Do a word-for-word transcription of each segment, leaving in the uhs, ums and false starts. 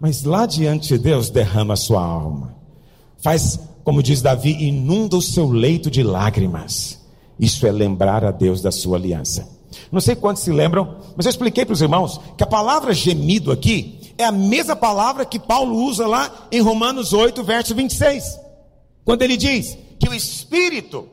mas lá diante de Deus derrama a sua alma. Faz, como diz Davi, inunda o seu leito de lágrimas. Isso é lembrar a Deus da sua aliança. Não sei quantos se lembram, mas eu expliquei para os irmãos que a palavra gemido aqui é a mesma palavra que Paulo usa lá em Romanos oito, verso vinte e seis. Quando ele diz que o Espírito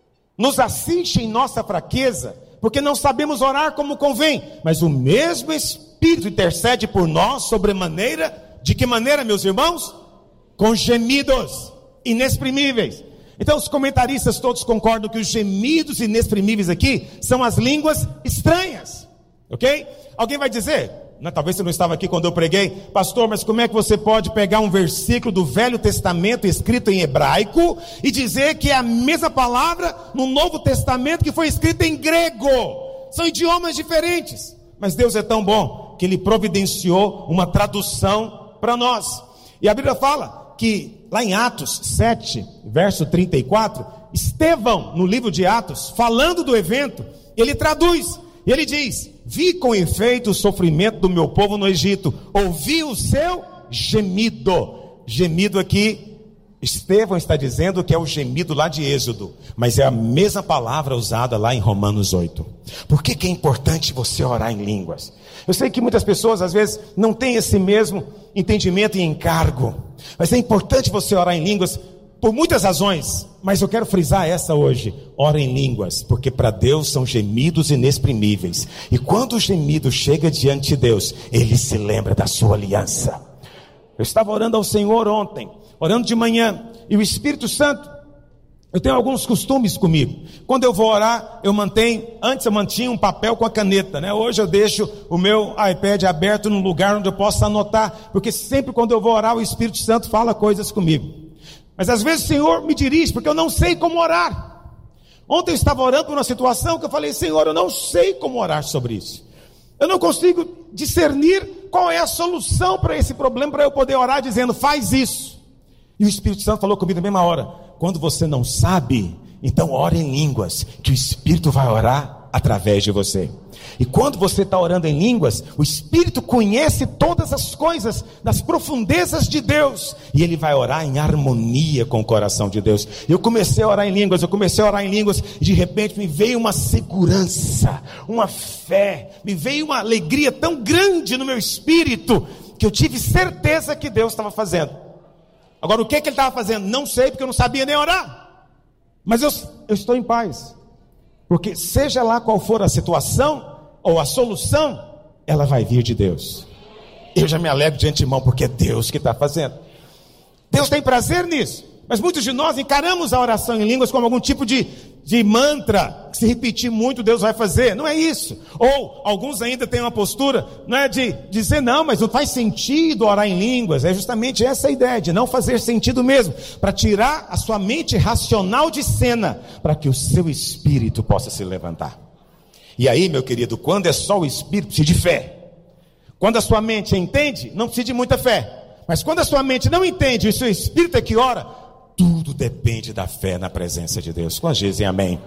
nos assiste em nossa fraqueza, porque não sabemos orar como convém, mas o mesmo Espírito intercede por nós sobremaneira. De que maneira, meus irmãos? Com gemidos inexprimíveis. Então os comentaristas todos concordam que os gemidos inexprimíveis aqui são as línguas estranhas, ok? Alguém vai dizer, não, talvez você não estava aqui quando eu preguei, pastor, mas como é que você pode pegar um versículo do Velho Testamento escrito em hebraico e dizer que é a mesma palavra no Novo Testamento que foi escrita em grego? São idiomas diferentes, mas Deus é tão bom que Ele providenciou uma tradução para nós. E a Bíblia fala que lá em Atos sete, verso trinta e quatro, Estevão, no livro de Atos, falando do evento, ele traduz, e ele diz: vi com efeito o sofrimento do meu povo no Egito, ouvi o seu gemido. Gemido aqui, Estevão está dizendo que é o gemido lá de Êxodo, mas é a mesma palavra usada lá em Romanos oito. Por que que é importante você orar em línguas? Eu sei que muitas pessoas às vezes não têm esse mesmo entendimento e encargo, mas é importante você orar em línguas por muitas razões, mas eu quero frisar essa hoje: ora em línguas, porque para Deus são gemidos inexprimíveis, e quando o gemido chega diante de Deus, Ele se lembra da sua aliança. Eu estava orando ao Senhor ontem, orando de manhã, e o Espírito Santo, eu tenho alguns costumes comigo. Quando eu vou orar, eu mantenho, antes eu mantinha um papel com a caneta, né? Hoje eu deixo o meu iPad aberto num lugar onde eu possa anotar, porque sempre quando eu vou orar, o Espírito Santo fala coisas comigo. Mas às vezes o Senhor me dirige, porque eu não sei como orar. Ontem eu estava orando por uma situação que eu falei: Senhor, eu não sei como orar sobre isso. Eu não consigo discernir qual é a solução para esse problema, para eu poder orar dizendo: faz isso. E o Espírito Santo falou comigo na mesma hora: quando você não sabe, então ore em línguas, que o Espírito vai orar através de você. E quando você está orando em línguas, o Espírito conhece todas as coisas das profundezas de Deus, e Ele vai orar em harmonia com o coração de Deus. Eu comecei a orar em línguas, eu comecei a orar em línguas, e de repente me veio uma segurança, uma fé, me veio uma alegria tão grande no meu espírito, que eu tive certeza que Deus estava fazendo. Agora, o que, que Ele estava fazendo? Não sei, porque eu não sabia nem orar, mas eu, eu estou em paz, porque seja lá qual for a situação ou a solução, ela vai vir de Deus. Eu já me alegro de antemão, porque é Deus que está fazendo. Deus tem prazer nisso. Mas muitos de nós encaramos a oração em línguas como algum tipo de, de mantra, que se repetir muito Deus vai fazer. Não é isso. Ou alguns ainda têm uma postura, não é de dizer não, mas não faz sentido orar em línguas. É justamente essa a ideia, de não fazer sentido mesmo, para tirar a sua mente racional de cena, para que o seu espírito possa se levantar. E aí, meu querido, quando é só o Espírito, precisa de fé. Quando a sua mente entende, não precisa de muita fé. Mas quando a sua mente não entende, e o seu Espírito é que ora, tudo depende da fé na presença de Deus. Quantos dizem amém?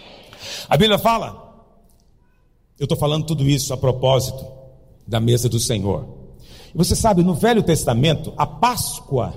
A Bíblia fala, eu estou falando tudo isso a propósito da mesa do Senhor. E você sabe, no Velho Testamento, a Páscoa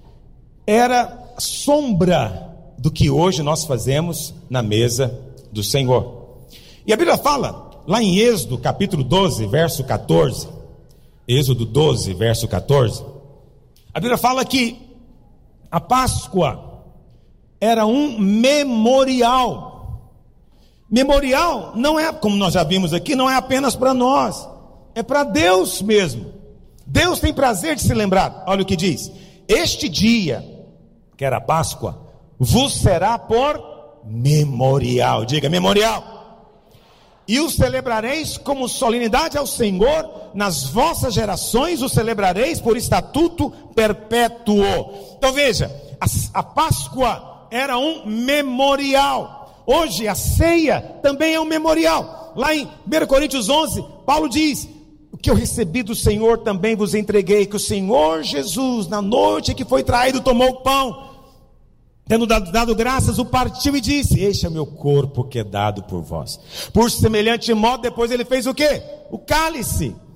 era sombra do que hoje nós fazemos na mesa do Senhor. E a Bíblia fala, lá em Êxodo capítulo doze, verso catorze, Êxodo doze, verso catorze, a Bíblia fala que a Páscoa era um memorial. Memorial não é, como nós já vimos aqui, não é apenas para nós, é para Deus mesmo. Deus tem prazer de se lembrar. Olha o que diz: este dia, que era a Páscoa, vos será por memorial. Diga, memorial. E o celebrareis como solenidade ao Senhor, nas vossas gerações o celebrareis por estatuto perpétuo. Então veja, a, a Páscoa era um memorial. Hoje a ceia também é um memorial. Lá em primeira Coríntios onze, Paulo diz: o que eu recebi do Senhor também vos entreguei, que o Senhor Jesus, na noite que foi traído, tomou o pão, tendo dado, dado graças, o partiu e disse: este é meu corpo que é dado por vós. Por semelhante modo, depois ele fez o quê? O cálice,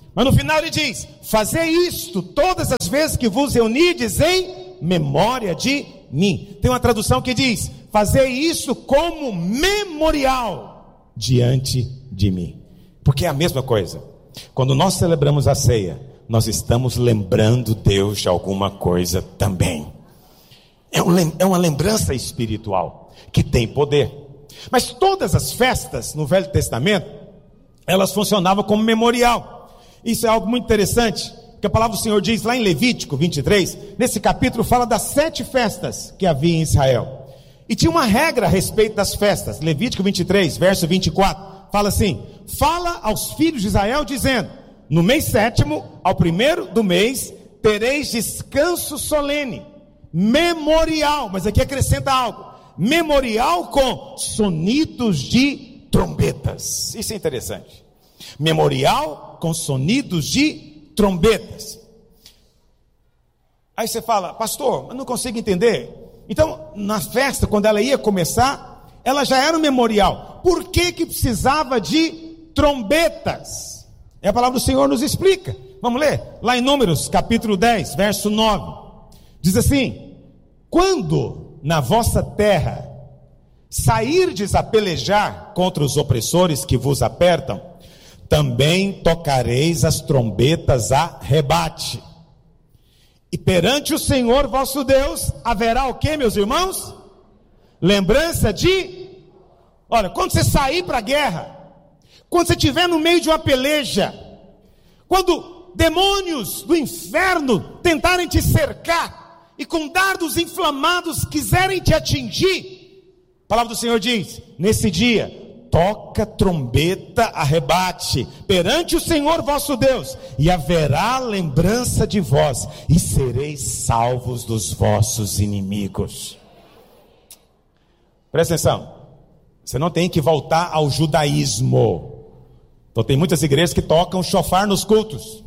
Mas no final ele diz: fazei isto todas as vezes que vos reunides em memória de mim. Tem uma tradução que diz: fazei isso como memorial diante de mim. Porque é a mesma coisa. Quando nós celebramos a ceia, nós estamos lembrando Deus de alguma coisa também. É, um, é uma lembrança espiritual que tem poder. Mas todas as festas no Velho Testamento, elas funcionavam como memorial. Isso é algo muito interessante, que a palavra do Senhor diz lá em Levítico vinte e três, nesse capítulo fala das sete festas que havia em Israel. E tinha uma regra a respeito das festas. Levítico vinte e três, verso vinte e quatro, fala assim: fala aos filhos de Israel dizendo: no mês sétimo, ao primeiro do mês, tereis descanso solene, memorial, mas aqui acrescenta algo, memorial com sonidos de trombetas. Isso é interessante. Memorial com sonidos de trombetas. Aí você fala: pastor, eu não consigo entender. Então, na festa, quando ela ia começar, ela já era um memorial. Por que que precisava de trombetas? É a palavra do Senhor nos explica. Vamos ler? Lá em Números, capítulo dez, verso nove. Diz assim: quando na vossa terra sairdes a pelejar contra os opressores que vos apertam, também tocareis as trombetas a rebate. E perante o Senhor vosso Deus haverá o que, meus irmãos? Lembrança de... Olha, quando você sair para a guerra, quando você estiver no meio de uma peleja, quando demônios do inferno tentarem te cercar e com dardos inflamados quiserem te atingir, a palavra do Senhor diz: nesse dia, toca trombeta a rebate perante o Senhor vosso Deus, e haverá lembrança de vós, e sereis salvos dos vossos inimigos. Presta atenção, você não tem que voltar ao judaísmo. Então tem muitas igrejas que tocam chofar nos cultos,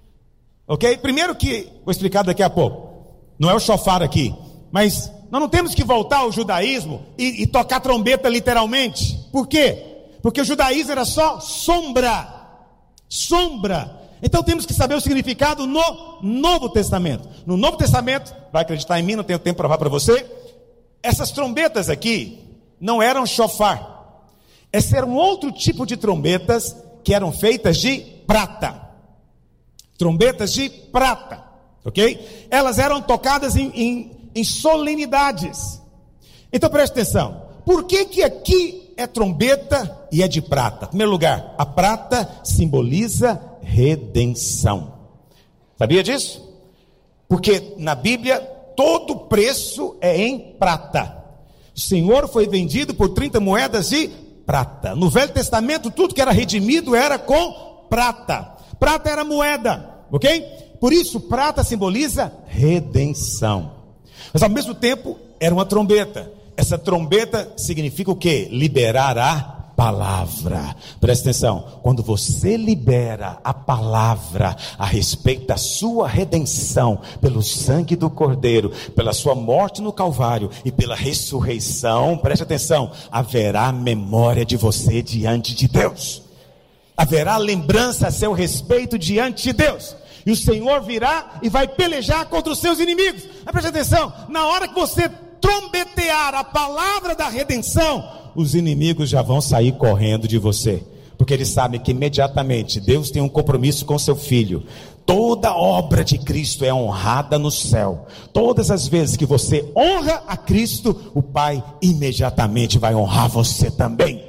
ok? Primeiro que, vou explicar daqui a pouco, não é o chofar aqui, mas nós não temos que voltar ao judaísmo e, e tocar trombeta literalmente. Por quê? Porque o judaísmo era só sombra, sombra. Então temos que saber o significado no Novo Testamento. No Novo Testamento, vai acreditar em mim, não tenho tempo para provar para você, essas trombetas aqui não eram chofar. Esse era um outro tipo de trombetas que eram feitas de prata. Trombetas de prata, ok? Elas eram tocadas em, em em solenidades. Então preste atenção, por que que aqui é trombeta e é de prata? Em primeiro lugar, a prata simboliza redenção. Sabia disso? Porque na Bíblia todo preço é em prata. O Senhor foi vendido por trinta moedas de prata. No Velho Testamento tudo que era redimido era com prata. Prata era moeda, ok? Por isso prata simboliza redenção. Mas ao mesmo tempo era uma trombeta. Essa trombeta significa o quê? Liberar a palavra. Presta atenção, quando você libera a palavra a respeito da sua redenção, pelo sangue do Cordeiro, pela sua morte no Calvário e pela ressurreição, presta atenção, haverá memória de você diante de Deus. Haverá lembrança a seu respeito diante de Deus. E o Senhor virá e vai pelejar contra os seus inimigos. Mas preste atenção, na hora que você trombetear a palavra da redenção, os inimigos já vão sair correndo de você. Porque eles sabem que imediatamente Deus tem um compromisso com seu filho. Toda obra de Cristo é honrada no céu. Todas as vezes que você honra a Cristo, o Pai imediatamente vai honrar você também.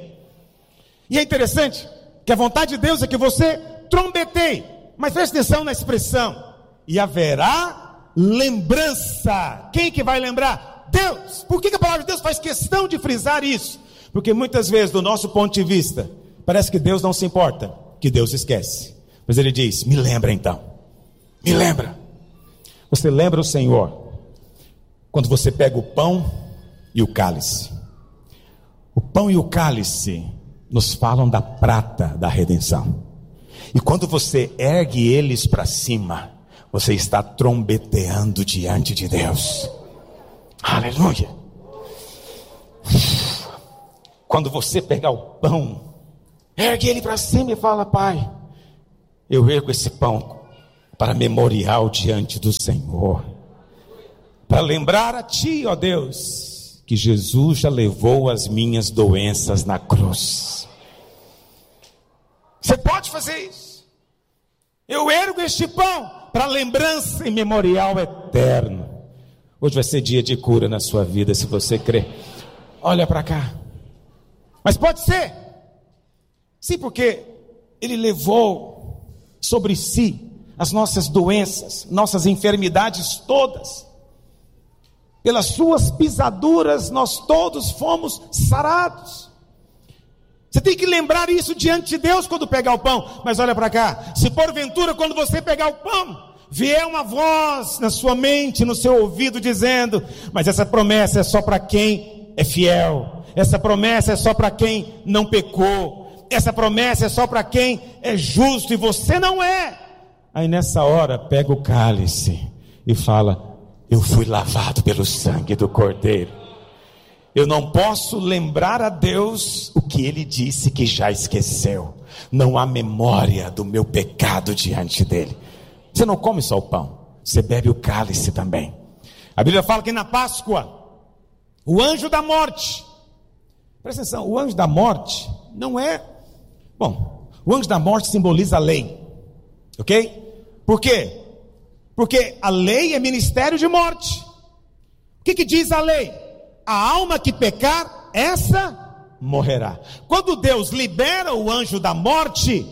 E é interessante que a vontade de Deus é que você trombeteie. Mas preste atenção na expressão: e haverá lembrança. Quem que vai lembrar? Deus. Por que que a palavra de Deus faz questão de frisar isso? Porque muitas vezes, do nosso ponto de vista, parece que Deus não se importa, que Deus esquece. Mas Ele diz: me lembra então, me lembra. Você lembra o Senhor quando você pega o pão e o cálice. O pão e o cálice nos falam da prata da redenção. E quando você ergue eles para cima, você está trombeteando diante de Deus. Aleluia. Quando você pegar o pão, ergue ele para cima e fala: Pai, eu ergo esse pão para memorial diante do Senhor, para lembrar a Ti, ó Deus, que Jesus já levou as minhas doenças na cruz. Você pode fazer isso. Eu ergo este pão para lembrança e memorial eterno. Hoje vai ser dia de cura na sua vida, se você crê. Olha para cá. Mas pode ser. Sim, porque Ele levou sobre si as nossas doenças, nossas enfermidades todas. Pelas suas pisaduras nós todos fomos sarados. Você tem que lembrar isso diante de Deus quando pegar o pão. Mas olha para cá, se porventura quando você pegar o pão, vier uma voz na sua mente, no seu ouvido dizendo: mas essa promessa é só para quem é fiel, essa promessa é só para quem não pecou, essa promessa é só para quem é justo, e você não é. Aí nessa hora pega o cálice e fala: eu fui lavado pelo sangue do Cordeiro. Eu não posso lembrar a Deus o que Ele disse que já esqueceu. Não há memória do meu pecado diante dEle. Você não come só o pão, você bebe o cálice também. A Bíblia fala que na Páscoa, o anjo da morte, presta atenção, o anjo da morte não é, bom, o anjo da morte simboliza a lei, ok? Por quê? Porque a lei é ministério de morte. O que que diz a lei? A alma que pecar, essa morrerá. Quando Deus libera o anjo da morte,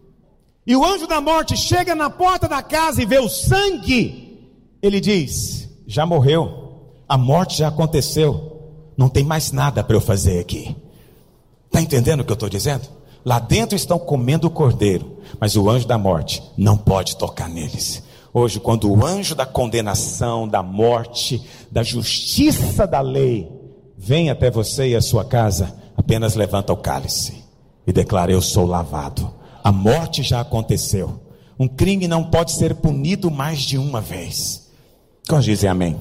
e o anjo da morte chega na porta da casa e vê o sangue, ele diz: já morreu, a morte já aconteceu, não tem mais nada para eu fazer aqui. Está entendendo o que eu estou dizendo? Lá dentro estão comendo o cordeiro, mas o anjo da morte não pode tocar neles. Hoje, quando o anjo da condenação, da morte, da justiça da lei vem até você e a sua casa, apenas levanta o cálice e declara: eu sou lavado. A morte já aconteceu. Um crime não pode ser punido mais de uma vez. Quantos dizem amém?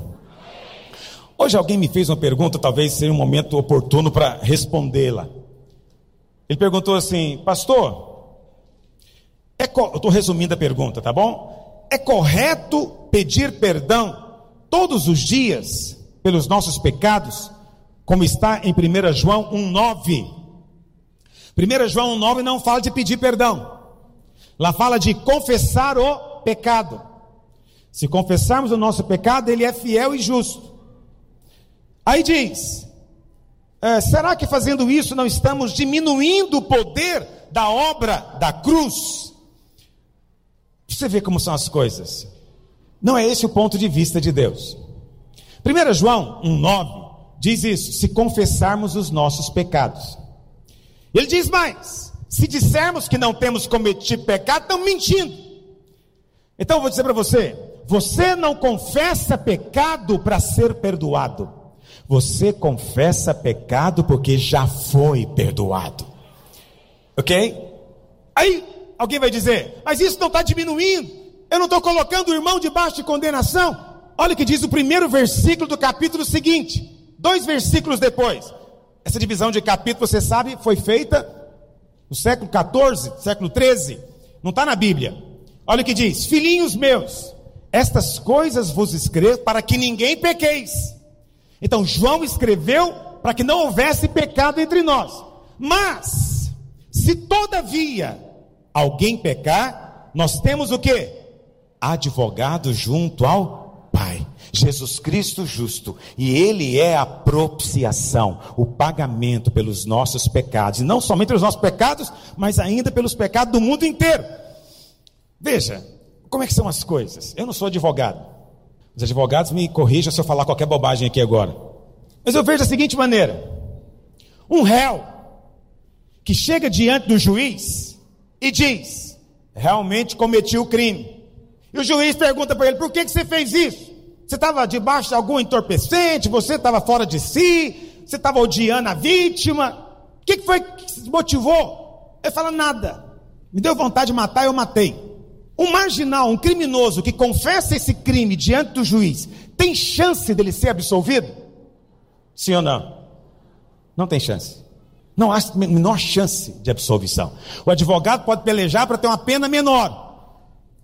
Hoje alguém me fez uma pergunta, talvez seja um momento oportuno para respondê-la. Ele perguntou assim: pastor, é co... eu estou resumindo a pergunta, tá bom? É correto pedir perdão todos os dias pelos nossos pecados, como está em primeira João um nove? primeira João um nove não fala de pedir perdão, lá fala de confessar o pecado. Se confessarmos o nosso pecado, Ele é fiel e justo. Aí diz: é, será que fazendo isso não estamos diminuindo o poder da obra da cruz? Você vê como são as coisas. Não é esse o ponto de vista de Deus. primeira João um nove diz isso: se confessarmos os nossos pecados. Ele diz mais: se dissermos que não temos cometido pecado, estamos mentindo. Então eu vou dizer para você: você não confessa pecado para ser perdoado, você confessa pecado porque já foi perdoado, ok? Aí alguém vai dizer: mas isso não está diminuindo, eu não estou colocando o irmão debaixo de condenação. Olha o que diz o primeiro versículo do capítulo seguinte, dois versículos depois. Essa divisão de capítulo, você sabe, foi feita no século quatorze, século treze, não está na Bíblia. Olha o que diz: filhinhos meus, estas coisas vos escrevo para que ninguém pequeis. Então João escreveu para que não houvesse pecado entre nós. Mas se todavia alguém pecar, nós temos o quê? Advogado junto ao Pai, Jesus Cristo justo, e Ele é a propiciação, o pagamento pelos nossos pecados, e não somente pelos nossos pecados, mas ainda pelos pecados do mundo inteiro. Veja, como é que são as coisas? Eu não sou advogado, os advogados me corrijam se eu falar qualquer bobagem aqui agora, mas eu vejo da seguinte maneira: um réu que chega diante do juiz e diz: realmente cometi o crime, e o juiz pergunta para ele: por que, que você fez isso? Você estava debaixo de algum entorpecente? Você estava fora de si? Você estava odiando a vítima? O que, que foi que te motivou? Ele fala: nada, me deu vontade de matar, eu matei. Um marginal, um criminoso que confessa esse crime diante do juiz, tem chance dele ser absolvido? Sim ou não? Não tem chance. Não há menor chance de absolvição. O advogado pode pelejar para ter uma pena menor,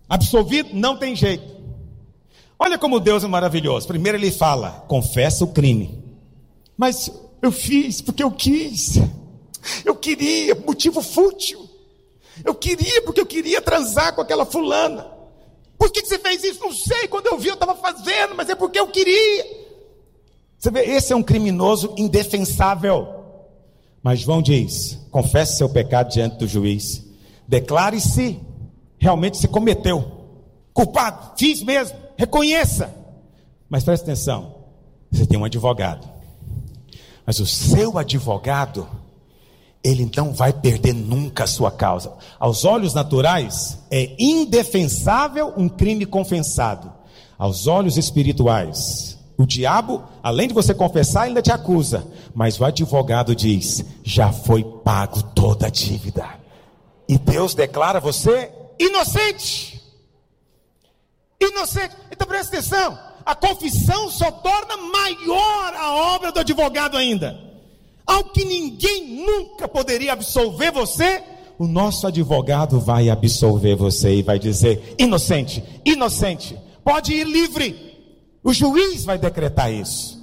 Absolvido, não tem jeito. Olha como Deus é maravilhoso. Primeiro ele fala, confessa o crime. Mas eu fiz porque eu quis. Eu queria, motivo fútil. Eu queria porque eu queria transar com aquela fulana. Por que você fez isso? Não sei, quando eu vi eu estava fazendo, mas é porque eu queria. Você vê, esse é um criminoso indefensável. Mas João diz, confesse seu pecado diante do juiz. Declare-se, realmente se cometeu. Culpado, fiz mesmo, reconheça. Mas preste atenção, você tem um advogado. Mas o seu advogado, ele não vai perder nunca a sua causa. Aos olhos naturais, é indefensável um crime confessado. Aos olhos espirituais, o diabo, além de você confessar, ainda te acusa. Mas o advogado diz, já foi pago toda a dívida. E Deus declara você inocente. Inocente. Então presta atenção, a confissão só torna maior a obra do advogado ainda. Ao que ninguém nunca poderia absolver você, o nosso advogado vai absolver você e vai dizer, inocente, inocente, pode ir livre. O juiz vai decretar isso.